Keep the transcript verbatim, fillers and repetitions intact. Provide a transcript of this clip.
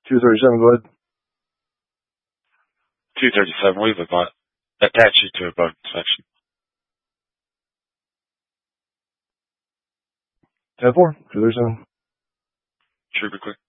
two thirty-seven, go ahead. two thirty-seven, we've attached you to a bug inspection. ten four, two thirty-seven. Trooper quick.